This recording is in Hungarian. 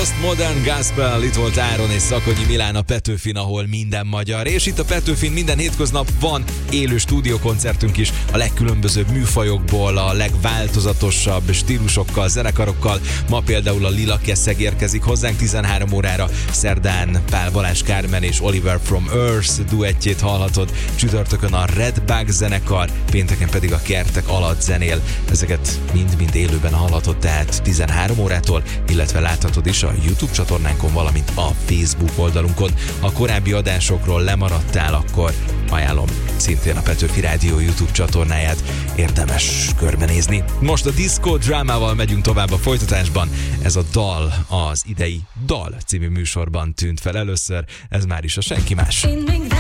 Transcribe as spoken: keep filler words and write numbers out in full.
Postmodern Gospel, itt volt Áron és Szakonyi Milán a Petőfin, ahol minden magyar. És itt a Petőfin minden hétköznap van élő stúdiókoncertünk is, a legkülönbözőbb műfajokból, a legváltozatosabb stílusokkal, zenekarokkal. Ma például a Lila Keszeg érkezik hozzánk tizenhárom órára, szerdán Pál Balázs Kármen és Oliver from Earth duettjét hallhatod, csütörtökön a Red Bug zenekar, pénteken pedig a Kertek alatt zenél. Ezeket mind-mind élőben hallhatod, tehát tizenhárom órától, illetve láthatod is a YouTube csatornánkon, valamint a Facebook oldalunkon. A korábbi adásokról lemaradtál, akkor ajánlom szintén a Petőfi Rádió YouTube csatornáját, érdemes körbenézni. Most a Disco Drámával megyünk tovább a folytatásban. Ez a dal az idei Dal című műsorban tűnt fel először, ez már is a senki más.